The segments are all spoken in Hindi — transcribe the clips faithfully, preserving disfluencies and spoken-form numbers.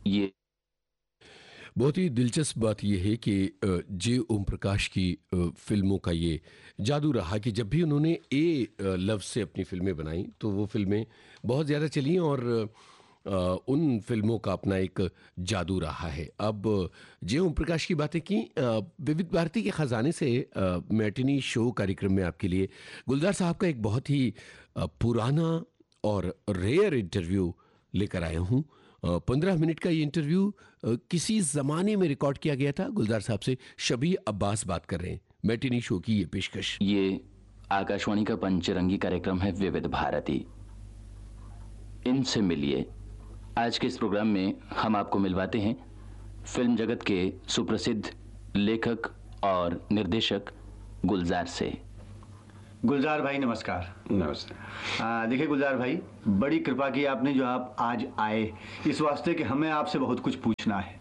ये बहुत ही दिलचस्प बात यह है कि अ, जे ओम प्रकाश की अ, फिल्मों का ये जादू रहा कि जब भी उन्होंने ए अ, लफ्ज़ से अपनी फिल्में बनाई तो वो फिल्में बहुत ज़्यादा चली और अ, उन फिल्मों का अपना एक जादू रहा है। अब जे ओम प्रकाश की बातें की, अ, विविध भारती के ख़जाने से अ, मैटिनी शो कार्यक्रम में आपके लिए गुलजार साहब का एक बहुत ही अ, पुराना और रेयर इंटरव्यू लेकर आया हूँ। पंद्रह मिनट का ये इंटरव्यू अ, किसी ज़माने में रिकॉर्ड किया गया था। गुलजार साहब से शबी अब्बास बात कर रहे हैं। मैटिनी शो की ये पेशकश। ये आकाशवाणी का पंचरंगी कार्यक्रम है विविध भारती। इनसे मिलिए। आज के इस प्रोग्राम में हम आपको मिलवाते हैं फिल्म जगत के सुप्रसिद्ध लेखक और निर्देशक गुलजार से। गुलजार भाई नमस्कार। नमस्ते। आ, देखिए गुलजार भाई, बड़ी कृपा की आपने जो आप आज आए, इस वास्ते कि हमें आपसे बहुत कुछ पूछना है।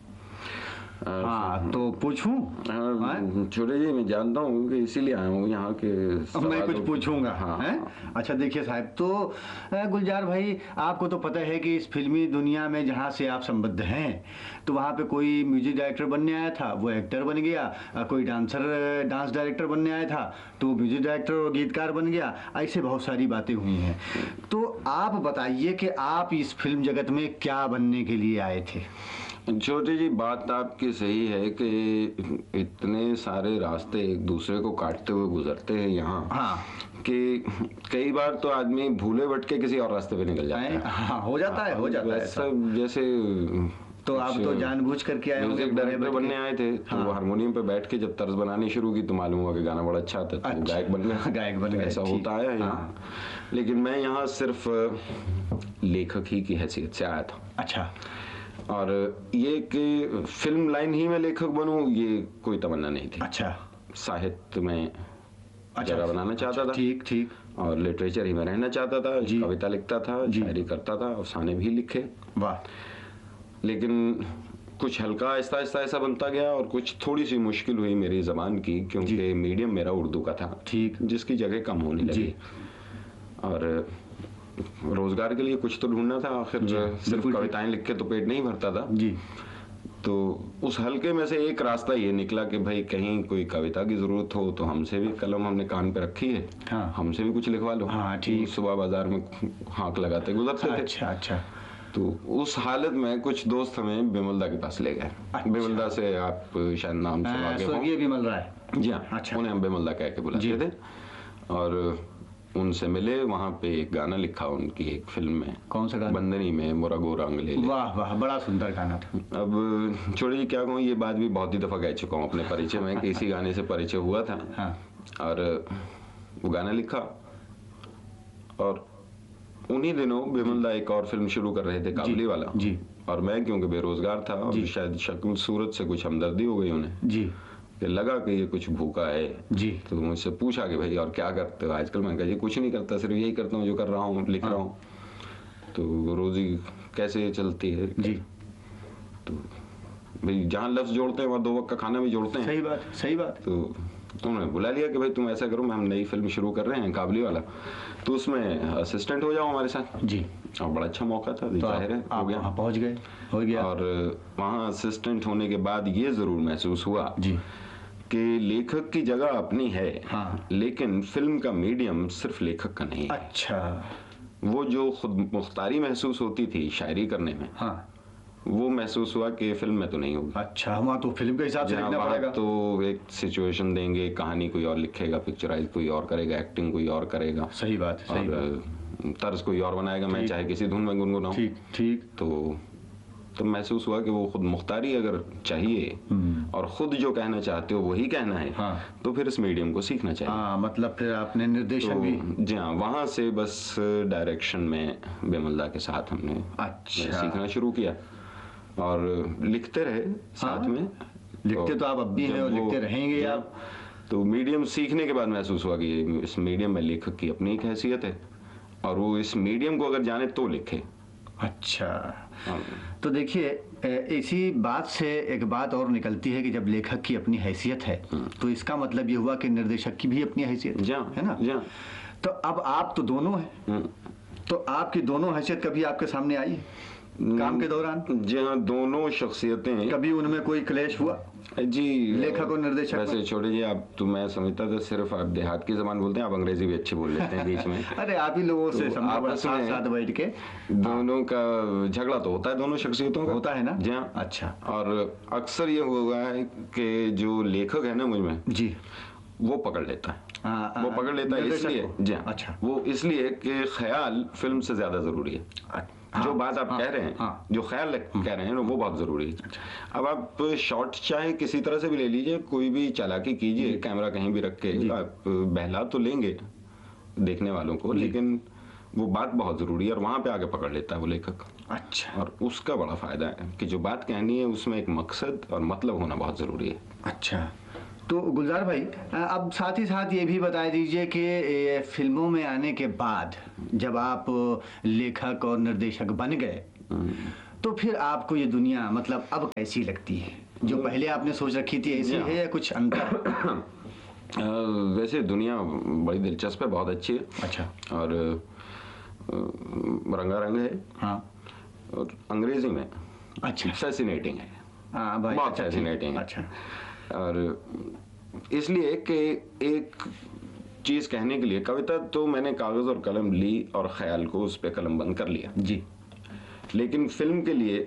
हाँ तो पूछूं? छोटे जी, मैं जानता हूँ कि इसीलिए आया हूँ यहाँ के। मैं कुछ पूछूंगा। हाँ, हैं? हाँ। अच्छा देखिए साहब, तो गुलजार भाई आपको तो पता है कि इस फिल्मी दुनिया में जहाँ से आप संबद्ध हैं, तो वहाँ पे कोई म्यूजिक डायरेक्टर बनने आया था, वो एक्टर बन गया। कोई डांसर डांस डायरेक्टर बनने आया था, तो वो म्यूजिक डायरेक्टर और गीतकार बन गया। ऐसे बहुत सारी बातें हुई हैं। तो आप बताइए कि आप इस फिल्म जगत में क्या बनने के लिए आए थे? छोटे जी, बात आपकी सही है कि इतने सारे रास्ते एक दूसरे को काटते हुए गुजरते हैं यहाँ। हाँ। कि कई बार तो आदमी भूले भटके किसी और रास्ते पे निकल जाता है। हाँ, हो जाता है, हो जाता है सब। जैसे तो आप तो जानबूझ करके आए, म्यूजिक डायरेक्टर बनने आए थे। हाँ। तो वो हारमोनियम पे बैठ के जब तर्ज बनानी शुरू की तो मालूम हुआ कि गाना बड़ा अच्छा था, तो अच्छा। गायक बन गया। गायक बन गया, ऐसा होता है यहाँ। लेकिन मैं यहाँ सिर्फ लेखक ही की हैसियत से आया था। अच्छा। और ये कि फिल्म लाइन ही में लेखक बनूं, ये कोई तमन्ना नहीं थी। अच्छा। साहित्य में अच्छा जगह बनाना चाहता था। ठीक ठीक। और लिटरेचर ही में रहना चाहता था। कविता लिखता था, शायरी करता था, अफसाने भी लिखे। वाह। लेकिन कुछ हल्का आहिस्ता आहिस्ता ऐसा बनता गया और कुछ थोड़ी सी मुश्किल हुई मेरी जबान की, क्योंकि मीडियम मेरा उर्दू का था। ठीक। जिसकी जगह कम होने लगी और रोजगार के लिए कुछ तो ढूंढना था। आखिर सिर्फ कविताएं लिख के तो पेट नहीं भरता था जी। तो उस हल्के में से एक रास्ता ये निकला कि भाई कहीं कोई कविता की जरूरत हो तो हमसे भी, कलम हमने कान पे रखी है। हाँ। हमसे भी कुछ लिखवा लो। हाँ ठीक। सुबह बाजार में हाँक लगाते गुजरते थे। अच्छा अच्छा। तो उस हालत में कुछ दोस्त हमें बिमलदा के पास ले गए। अच्छा। बिमलदा से आप शायद नाम सुना के हो। बिमल राय। जी हाँ। अच्छा। उन्हें हम बिमलदा कह के बुलाते थे और उनसे मिले। वहाँ पे एक गाना लिखा उनकी एक फिल्म में। कौन सा गाना? बंदनी में मोरा गोरा अंगले। वाह वाह, बड़ा सुंदर गाना था। अब छोड़िए, क्या कहूँ, ये बात भी बहुत ही दफा कह चुका हूँ अपने परिचय में कि इसी गाने से परिचय हुआ था। हाँ। और वो गाना लिखा और उन्हीं दिनों बिमलदा एक और फिल्म शुरू कर रहे थे, काबली वाला जी। और मैं क्योंकि बेरोजगार था और शायद शक्ल सूरत से कुछ हमदर्दी हो गई उन्हें जी, कि लगा कि ये कुछ भूखा है जी। तो मुझसे पूछा कि भाई और क्या करते हो आजकल? मैं कहा जी कुछ नहीं करता, सिर्फ यही करता हूँ जो कर रहा हूँ, लिख रहा हूँ। तो रोजी कैसे चलती है जी? तो भाई जहाँ लफ्ज जोड़ते हैं वहाँ दो वक्त का खाना भी जोड़ते हैं। सही बात, सही बात। तो उन्होंने बुला लिया कि भाई तुम ऐसा करो, हम नई फिल्म शुरू कर रहे हैं काबली वाला, तो उसमें असिस्टेंट हो जाओ हमारे साथ जी। और बड़ा अच्छा मौका था, तो जाहिर है हो गया, पहुंच गए, हो गया। और वहाँ असिस्टेंट होने के बाद ये जरूर महसूस हुआ जी कि लेखक की जगह अपनी है। हाँ। लेकिन फिल्म का मीडियम सिर्फ लेखक का नहीं। अच्छा। वो जो खुद मुख्तारी महसूस होती थी शायरी करने में, हाँ, वो महसूस हुआ कि फिल्म में तो नहीं होगी। अच्छा, वहाँ तो फिल्म के हिसाब से लिखना पड़ेगा। तो एक सिचुएशन देंगे, कहानी कोई और लिखेगा, पिक्चराइज कोई और करेगा, एक्टिंग कोई और करेगा। सही बात, सही बात। तर्ज कोई और बनाएगा, मैं चाहे किसी धुन में गुनगुनाऊं। ठीक ठीक। तो तो महसूस हुआ कि वो खुद मुख्तारी अगर चाहिए और खुद जो कहना चाहते हो वही कहना है, हाँ, तो फिर इस मीडियम को सीखना चाहिए। हाँ, मतलब फिर आपने निर्देशन तो, भी जी हाँ, वहाँ से बस डायरेक्शन में बिमलदा के साथ हमने अच्छा सीखना शुरू किया और लिखते रहे साथ हाँ, में। लिखते तो, तो आप अब भी हैं और लिखते रहेंगे आप। तो मीडियम सीखने के बाद महसूस हुआ कि इस मीडियम में लेखक की अपनी एक हैसियत है और वो इस मीडियम को अगर जाने तो लिखे। अच्छा, तो देखिए इसी बात से एक बात और निकलती है कि जब लेखक की अपनी हैसियत है तो इसका मतलब ये हुआ कि निर्देशक की भी अपनी हैसियत है ना। जा। तो अब आप तो दोनों हैं, तो आपकी दोनों हैसियत कभी आपके सामने आई? काम के दौरान? जी हाँ, दोनों शख्सियतें। कभी उनमें कोई क्लेश हुआ जी लेखक और निर्देशक? वैसे छोटे जी, आप तो मैं समझता था सिर्फ आप देहात की जबान बोलते हैं, आप अंग्रेजी भी अच्छी बोल लेते हैं बीच में। अरे आप ही लोगों से तो आपस में साथ बैठ के दोनों का झगड़ा तो होता है, दोनों शख्सियतों का होता है ना? जी हाँ। अच्छा। और अक्सर ये हुआ है कि जो लेखक है ना मुझ में जी, वो पकड़ लेता है। आ, आ, वो पकड़ लेता है इसलिए जी हाँ, अच्छा, वो इसलिए कि ख्याल फिल्म से ज्यादा जरूरी है। हाँ, जो बात आप हाँ, कह रहे हैं हाँ, जो ख्याल कह रहे हैं वो बहुत जरूरी है। अच्छा। अब आप शॉट चाहे किसी तरह से भी ले लीजिए, कोई भी चालाकी कीजिए, कैमरा कहीं भी रख के आप बहला तो लेंगे देखने वालों को, लेकिन वो बात बहुत जरूरी है और वहां पे आगे पकड़ लेता है वो लेखक। अच्छा। और उसका बड़ा फायदा है कि जो बात कहनी है उसमें एक मकसद और मतलब होना बहुत जरूरी है। अच्छा। तो गुलजार भाई, अब साथ ही साथ ये भी बता दीजिए कि फिल्मों में आने के बाद जब आप लेखक और निर्देशक बन गए तो फिर आपको ये दुनिया मतलब अब कैसी लगती है? जो पहले आपने सोच रखी थी ऐसी है या कुछ अंतर? वैसे दुनिया बड़ी दिलचस्प है, बहुत अच्छी है। अच्छा। और रंगारंग है। हाँ। और अंग्रेजी में अच्छा फैसिनेटिंग है। हाँ भाई, बहुत फैसिनेटिंग है। अच्छा। और इसलिए कि एक चीज कहने के लिए, कविता तो मैंने कागज और कलम ली और ख्याल को उस पे कलम बंद कर लिया जी, लेकिन फिल्म के लिए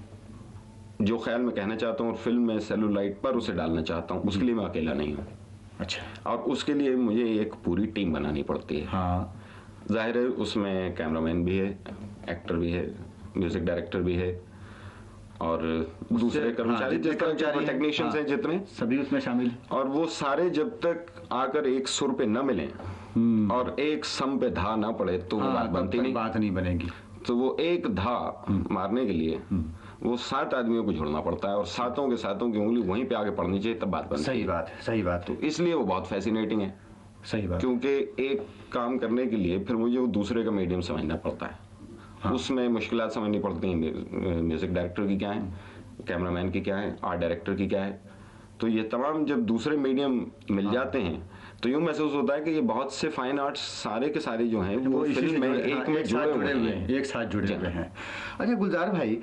जो ख्याल मैं कहना चाहता हूँ और फिल्म में सेलुलाइट पर उसे डालना चाहता हूँ, उसके लिए मैं अकेला नहीं हूँ। अच्छा। और उसके लिए मुझे एक पूरी टीम बनानी पड़ती है। हाँ। जाहिर है उसमें कैमरामैन भी है, एक्टर भी है, म्यूजिक डायरेक्टर भी है और दूसरे कर्मचारी, जिस तरह के टेक्नीशियंस हैं जितने, सभी उसमें शामिल। और वो सारे जब तक आकर एक सुर पे न मिले और एक सम पे धा ना पड़े तो वो बात बनती नहीं, बात नहीं बनेगी। तो वो एक धा मारने के लिए वो सात आदमियों को जुड़ना पड़ता है और सातों के सातों की उंगली वहीं पे आगे पड़नी चाहिए, तब बात बनती है। सही बात है, सही बात। तो इसलिए वो बहुत फैसिनेटिंग है। सही बात। क्योंकि एक काम करने के लिए फिर मुझे वो दूसरे का मीडियम समझना पड़ता है। हाँ। उसमें मुश्किलात समझनी पड़ती हैं, म्यूजिक डायरेक्टर की क्या है, कैमरामैन की क्या है, आर्ट डायरेक्टर की क्या है। तो ये तमाम जब दूसरे मीडियम मिल हाँ। जाते हैं तो यूं महसूस होता है कि ये बहुत से फाइन आर्ट्स सारे के सारे जो हैं वो फिल्म में एक में जुड़े हुए हैं, एक साथ जुड़े हुए हैं। अच्छा गुलजार भाई,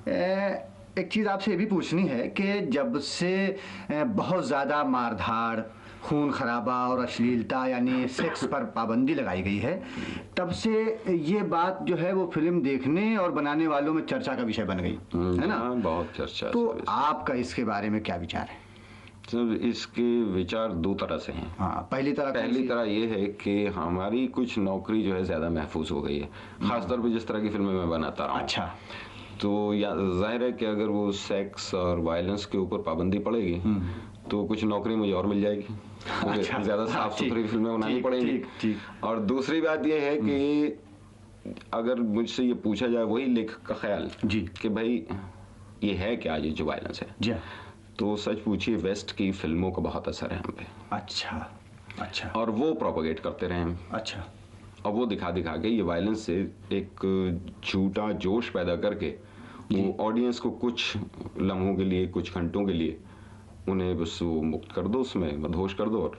एक चीज़ आपसे ये भी पूछनी है कि जब से बहुत ज़्यादा मारधाड़, खून खराबा और अश्लीलता यानी सेक्स पर पाबंदी लगाई गई है, तब से ये बात जो है वो फिल्म देखने और बनाने वालों में चर्चा का विषय बन गई है ना? बहुत चर्चा। तो आपका इसके बारे में क्या विचार है? तो इसके विचार दो तरह से हैं। हाँ, पहली तरह पहली तरह ये है कि हमारी कुछ नौकरी जो है ज्यादा महफूज हो गई है, खासतौर पर जिस तरह की फिल्में मैं बनाता रहा हूँ। अच्छा। तो या जाहिर है कि अगर वो सेक्स और वायलेंस के ऊपर पाबंदी पड़ेगी तो कुछ नौकरी मुझे और मिल जाएगी, मुझे अच्छा, ज्यादा साफ सुथरी फिल्में बनानी पड़ेंगी। और दूसरी बात यह है कि अगर मुझसे ये पूछा जाए वही लेखक का ख्याल जी कि भाई ये है क्या ये जो वायलेंस है जी, तो सच पूछिए वेस्ट की फिल्मों का बहुत असर है हम पे। अच्छा अच्छा। और वो प्रोपोगेट करते रहे हम। अच्छा। और वो दिखा दिखा के ये वायलेंस से एक झूठा जोश पैदा करके वो ऑडियंस को कुछ लम्हों के लिए, कुछ घंटों के लिए उन्हें बस वो मुक्त कर दो, उसमें मदहोश कर दो और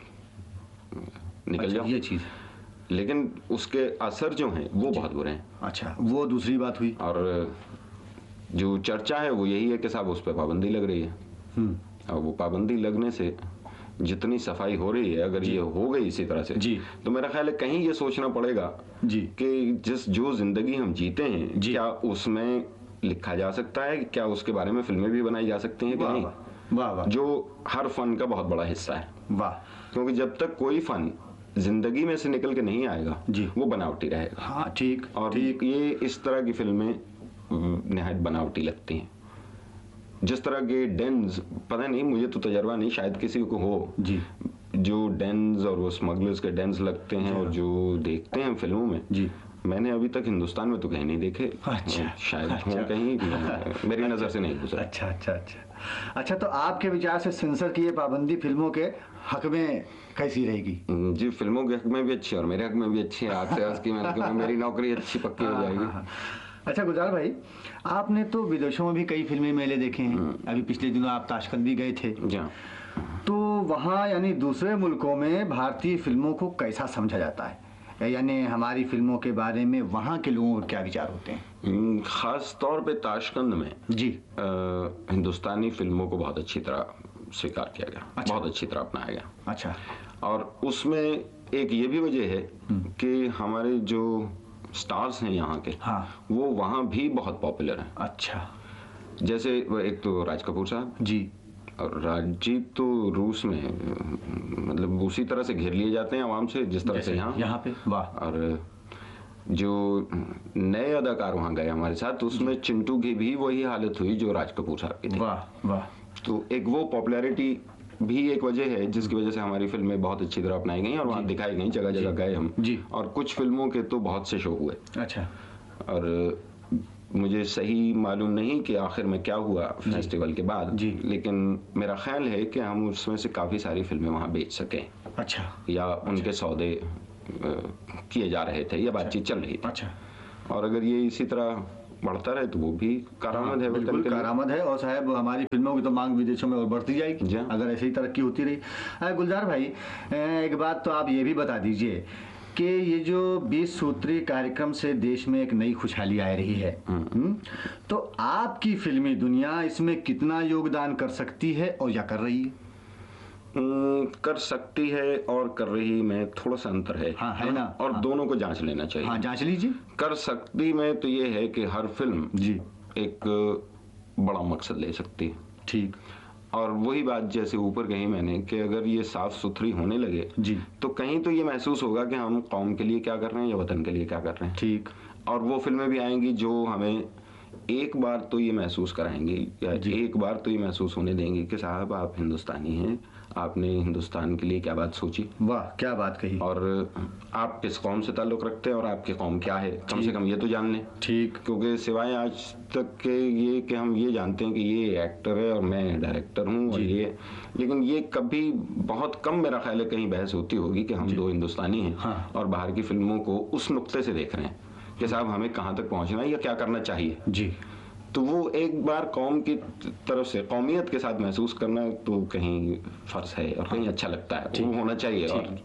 निकल अच्छा, जाओ। ये चीज, लेकिन उसके असर जो हैं वो बहुत बुरे हैं। अच्छा, वो दूसरी बात हुई। और जो चर्चा है वो यही है कि साहब उस पर पाबंदी लग रही है और वो पाबंदी लगने से जितनी सफाई हो रही है, अगर ये हो गई इसी तरह से जी, तो मेरा ख्याल है कहीं ये सोचना पड़ेगा जी कि जिस जो जिंदगी हम जीते हैं क्या उसमें लिखा जा सकता है, क्या उसके बारे में फिल्में भी बनाई जा सकती हैं कि नहीं। वाह वाह। जो हर फन का बहुत बड़ा हिस्सा है। वाह। क्योंकि जब तक कोई फन जिंदगी में से निकल के नहीं आएगा जी, वो बनावटी रहेगा। हाँ ठीक। और ठीक। ये इस तरह की फिल्में निहायत बनावटी लगती हैं। जिस तरह के डेन्स, पता नहीं मुझे तो तजर्बा नहीं, शायद किसी को हो जी, जो डेन्स और वो स्मगलर्स के डेन्स लगते हैं और जो देखते हैं फिल्मों में जी, मैंने अभी तक हिंदुस्तान में तो कहीं नहीं देखे। अच्छा, शायद अच्छा, हो कहीं मेरी नजर से नहीं गुजरा। अच्छा अच्छा अच्छा अच्छा। तो आपके विचार से सेंसर की ये पाबंदी फिल्मों के हक में कैसी रहेगी? जी, फिल्मों के हक में भी अच्छी और मेरे हक में भी अच्छी है। आज से आज की मेरी नौकरी अच्छी पक्की हो जाएगी। अच्छा गुलजार भाई, आपने तो विदेशों में भी कई फिल्मी मेले देखे हैं, अभी पिछले दिनों आप ताशकंद भी गए थे। तो वहाँ यानी दूसरे मुल्कों में भारतीय फिल्मों को कैसा समझा जाता है? यानी हमारी फिल्मों के बारे में वहाँ के लोगों के क्या विचार होते हैं? खास तौर पे ताशकंद में जी आ, हिंदुस्तानी फिल्मों को बहुत अच्छी तरह स्वीकार किया गया। अच्छा। बहुत अच्छी तरह अपनाया गया। अच्छा। और उसमें एक ये भी वजह है कि हमारे जो स्टार्स हैं यहाँ के, हाँ, वो वहाँ भी बहुत पॉपुलर हैं। अच्छा। जैसे एक तो राज कपूर साहब जी, और राजजीत तो रूस में मतलब उसी तरह से घेर लिए जाते हैं आवाम से जिस तरह से यहाँ यहाँ पे। वाह। और जो नए अदाकार वहाँ गए हमारे साथ, तो उसमें चिंटू की भी वही हालत हुई जो राज कपूर साहब की थी। वाह वाह। तो एक वो पॉपुलैरिटी भी एक वजह है जिसकी वजह से हमारी फिल्में बहुत अच्छी तरह अपनाई गई और वहाँ दिखाई गई, जगह जगह गए हम जी। और कुछ फिल्मों के तो बहुत से शो हुए। अच्छा। और मुझे सही मालूम नहीं कि आखिर में क्या हुआ फेस्टिवल के बाद, लेकिन मेरा ख्याल है कि हम उसमें से काफ़ी सारी फिल्में वहाँ बेच सकें। अच्छा। या उनके सौदे किए जा रहे थे या बातचीत चल रही थी। अच्छा। और अगर ये इसी तरह बढ़ता रहे तो वो भी कारामद है। बिल्कुल कारामद है। और साहब हमारी फिल्मों की तो मांग विदेशों में और बढ़ती जाएगी अगर ऐसे ही तरक्की होती रही। गुलजार भाई, एक बात तो आप ये भी बता दीजिए कि ये जो बीस सूत्री कार्यक्रम से देश में एक नई खुशहाली आ रही है, तो आपकी फिल्मी दुनिया इसमें कितना योगदान कर सकती है और या कर रही है? कर सकती है और कर रही में थोड़ा सा अंतर है। हाँ, है ना। और हाँ। दोनों को जांच लेना चाहिए। हाँ, जांच लीजिए। कर सकती में तो ये है कि हर फिल्म जी एक बड़ा मकसद ले सकती है। ठीक। और वही बात जैसे ऊपर कही मैंने कि अगर ये साफ सुथरी होने लगे जी तो कहीं तो ये महसूस होगा कि हम कौम के लिए क्या कर रहे हैं या वतन के लिए क्या कर रहे हैं। ठीक। और वो फिल्में भी आएंगी जो हमें एक बार तो ये महसूस कराएंगी या एक बार तो ये महसूस होने देंगी कि साहब आप हिंदुस्तानी हैं, आपने हिंदुस्तान के लिए क्या बात सोची। वाह, क्या बात कही। और आप किस कौम से ताल्लुक़ रखते हैं और आपकी कौम क्या है, कम से कम ये तो जान लें। ठीक। क्योंकि सिवाय आज तक के ये कि हम ये जानते हैं कि ये एक्टर है और मैं डायरेक्टर हूँ और ये, लेकिन ये कभी बहुत कम मेरा ख्याल है कहीं बहस होती होगी कि हम दो हिंदुस्तानी हैं। हाँ। और बाहर की फिल्मों को उस नुक्ते से देख रहे हैं कि साहब हमें कहाँ तक पहुँचना है या क्या करना चाहिए। जी। तो वो एक बार कौम की तरफ से कौमियत के साथ महसूस करना तो कहीं फर्ज है और कहीं अच्छा लगता है, वो होना चाहिए। और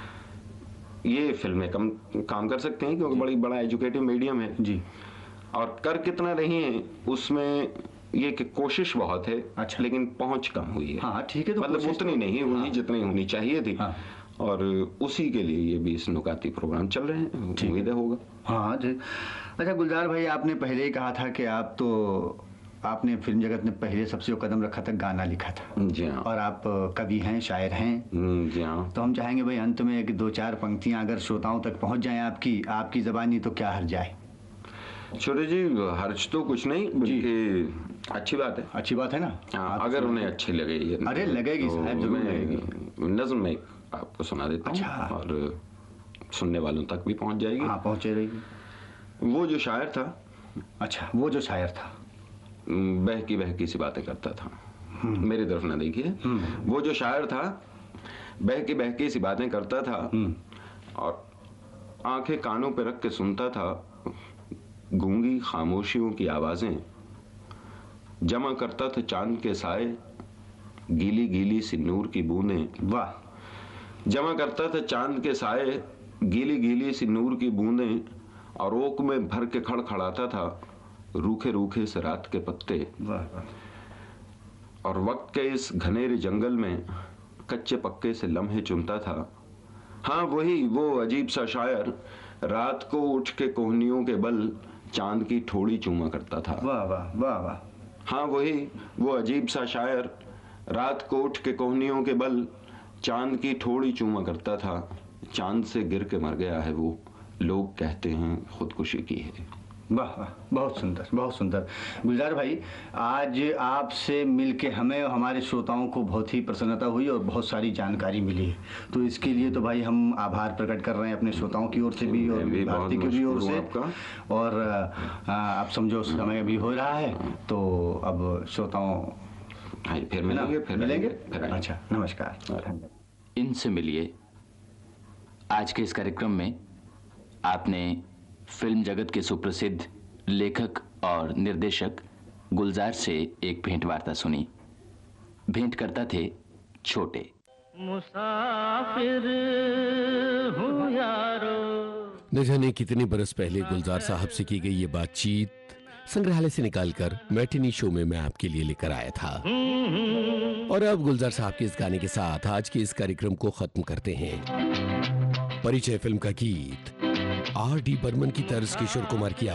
ये फिल्में कम काम कर सकते हैं क्योंकि बड़ी बड़ा एजुकेटिव मीडियम है जी। और कर कितना रही है उसमें ये कि कोशिश बहुत है। अच्छा। लेकिन पहुंच कम हुई है। हाँ, ठीक है। तो मतलब उतनी नहीं हुई। हाँ। जितनी होनी चाहिए थी। हाँ। और उसी के लिए ये बीस नुकाती प्रोग्राम चल रहे हैं, उम्मीद होगा। हाँ जी। अच्छा गुलजार भाई, आपने पहले ही कहा था कि आप तो आपने फिल्म जगत में पहले सबसे कदम रखा था, गाना लिखा था। जी हाँ। और आप कवि हैं, शायर हैं। जी हाँ। तो हम चाहेंगे भाई अंत में एक दो चार पंक्तियां अगर श्रोताओं तक पहुंच जाएं आपकी आपकी ज़बानी, तो क्या हर्ज जाए? छोटे जी, हर्ज तो कुछ नहीं, बल्कि अच्छी बात है। अच्छी बात है ना। हाँ, अगर उन्हें अच्छी लगे। अरे लगेगी साहब, जरूर लगेगी। नज़्म में आपको सुना देता हूँ। अच्छा। और सुनने वालों तक भी पहुंच जाएगी। हाँ, पहुंचे रहेगी। वो जो शायर था। अच्छा, वो जो शायर था बहकी बहकी सी बातें करता था। मेरी तरफ ना देखिए। वो जो शायर था बहकी बहकी सी बातें करता था और आंखें कानों पे रख के सुनता था गूंगी खामोशियों की आवाजें, जमा करता था चांद के साए गीली गीली सी नूर की बूंदें। वाह। जमा करता था चांद के साए गीली गीली सी नूर की बूंदें और ओक में भर के खड़खड़ाता था रूखे रूखे से रात के पत्ते। और वक्त के इस घनेरे जंगल में कच्चे पक्के से लम्हे चुनता था। हाँ, वही वो अजीब सा शायर रात को उठ के कोहनियों के बल चांद की ठोड़ी चूमा करता था। वाह वाह वाह वाह। हाँ, वही वो अजीब सा शायर रात को उठ के कोहनियों के बल चांद की ठोड़ी चूमा करता था। चांद से गिर के मर गया है वो, लोग कहते हैं खुदकुशी की है। वाह वाह, बहुत सुंदर बहुत सुंदर। गुलजार भाई, आज आपसे मिलके हमें और हमारे श्रोताओं को बहुत ही प्रसन्नता हुई और बहुत सारी जानकारी मिली, तो इसके लिए तो भाई हम आभार प्रकट कर रहे हैं अपने श्रोताओं की ओर से भी और भारती की भी ओर से। और आप समझो समय भी हो रहा है, तो अब श्रोताओं फिर मिलेंगे फिर मिलेंगे अच्छा, नमस्कार। इनसे मिलिए। आज के इस कार्यक्रम में आपने फिल्म जगत के सुप्रसिद्ध लेखक और निर्देशक गुलजार से एक भेंट वार्ता सुनी। भेंट करता थे छोटे। मुसाफिर हूँ यारो। न जाने कितने बरस पहले गुलजार साहब से की गई ये बातचीत संग्रहालय से निकालकर मैटिनी शो में मैं आपके लिए लेकर आया था। और अब गुलजार साहब के इस गाने के साथ आज के इस कार्यक्रम को खत्म करते हैं। परिचय फिल्म का गीत आर डी बर्मन की तर्ज किशोर कुमार की